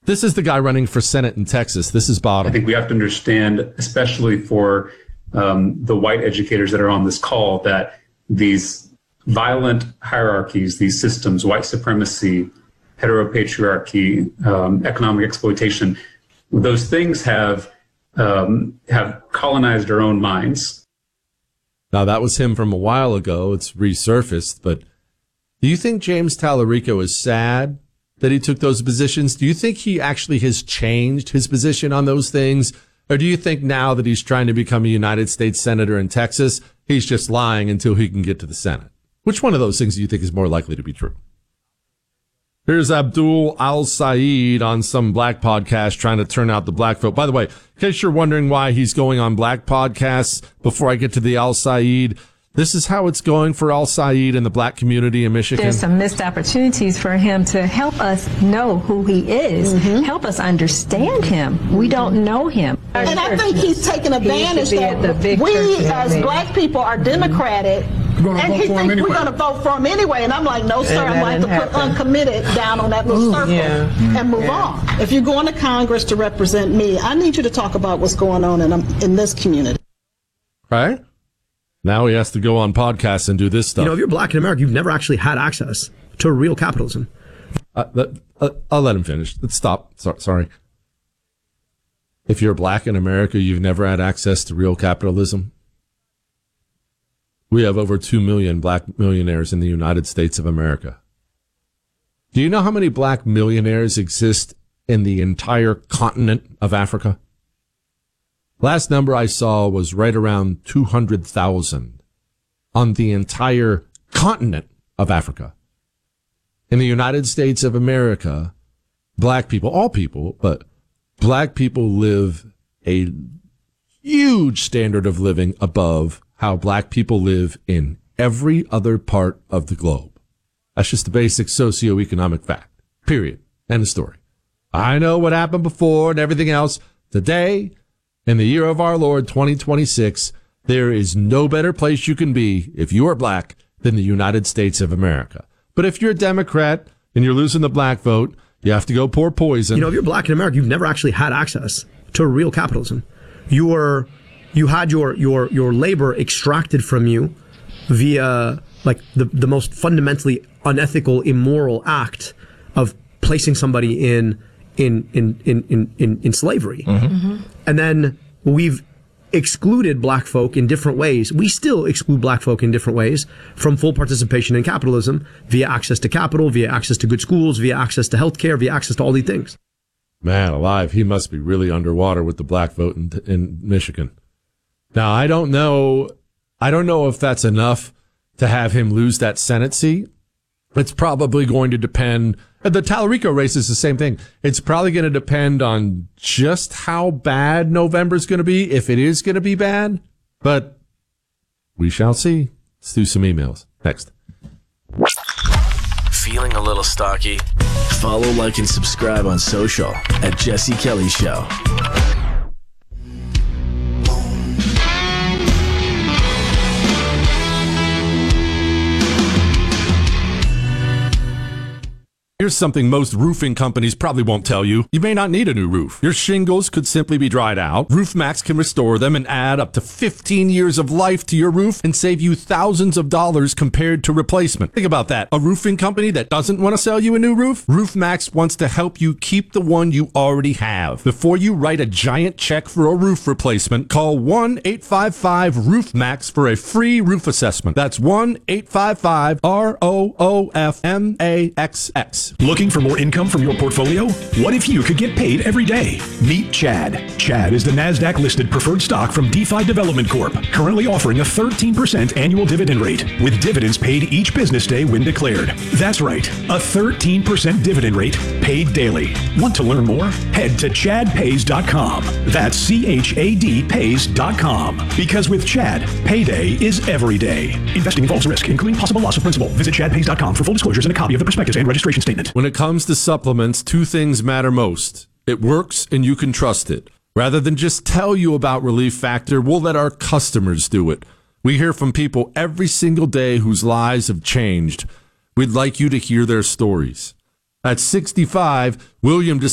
This is the guy running for Senate in Texas. This is Bottom. I think we have to understand, especially for the white educators that are on this call, that these violent hierarchies, these systems, white supremacy, heteropatriarchy, economic exploitation, those things have colonized our own minds. Now, that was him from a while ago. It's resurfaced. But do you think James Tallarico is sad that he took those positions? Do you think he actually has changed his position on those things? Or do you think now that he's trying to become a United States Senator in Texas, he's just lying until he can get to the Senate? Which one of those things do you think is more likely to be true? Here's Abdul Al-Saeed on some black podcast trying to turn out the black vote. By the way, in case you're wondering why he's going on black podcasts, before I get to the Al-Saeed, this is how it's going for Al-Saeed in the black community in Michigan. There's some missed opportunities for him to help us know who he is, help us understand him. We don't know him. And I think he's taking advantage that we as black people are democratic. And he thinks we're going to vote for him anyway. And I'm like, no, sir, I'm going to have to put uncommitted down on that little circle and move on. If you're going to Congress to represent me, I need you to talk about what's going on in this community. Right? Now he has to go on podcasts and do this stuff. You know, if you're black in America, you've never actually had access to real capitalism. I'll let him finish. Let's stop. Sorry. If you're black in America, you've never had access to real capitalism. We have over 2 million black millionaires in the United States of America. Do you know how many black millionaires exist in the entire continent of Africa? Last number I saw was right around 200,000 on the entire continent of Africa. In the United States of America, black people, all people, but black people live a huge standard of living above how black people live in every other part of the globe. That's just a basic socioeconomic fact. Period. End of story. I know what happened before and everything else. Today, in the year of our Lord 2026, there is no better place you can be if you are black than the United States of America. But if you're a Democrat and you're losing the black vote, you have to go pour poison. You know, if you're black in America, you've never actually had access to real capitalism. You had your labor extracted from you via like the most fundamentally unethical, immoral act of placing somebody in slavery. And then we've excluded black folk in different ways. We still exclude black folk in different ways from full participation in capitalism via access to capital, via access to good schools, via access to healthcare, via access to all these things. Man alive, he must be really underwater with the black vote in Michigan. Now, I don't know if that's enough to have him lose that Senate seat. It's probably going to depend. The Tallarico race is the same thing. It's probably going to depend on just how bad November's going to be, if it is going to be bad. But we shall see. Let's do some emails. Next. Feeling a little stocky? Follow, like, and subscribe on social at Jesse Kelly Show. Here's something most roofing companies probably won't tell you. You may not need a new roof. Your shingles could simply be dried out. RoofMax can restore them and add up to 15 years of life to your roof and save you thousands of dollars compared to replacement. Think about that. A roofing company that doesn't want to sell you a new roof? RoofMax wants to help you keep the one you already have. Before you write a giant check for a roof replacement, call 1-855-ROOFMAX for a free roof assessment. That's 1-855-ROOFMAXX. Looking for more income from your portfolio? What if you could get paid every day? Meet Chad. Chad is the NASDAQ-listed preferred stock from DeFi Development Corp., currently offering a 13% annual dividend rate, with dividends paid each business day when declared. That's right, a 13% dividend rate paid daily. Want to learn more? Head to chadpays.com. That's CHAD pays.com. Because with Chad, payday is every day. Investing involves risk, including possible loss of principal. Visit chadpays.com for full disclosures and a copy of the prospectus and registration statement. When it comes to supplements, two things matter most. It works and you can trust it. Rather than just tell you about Relief Factor, we'll let our customers do it. We hear from people every single day whose lives have changed. We'd like you to hear their stories. At 65, William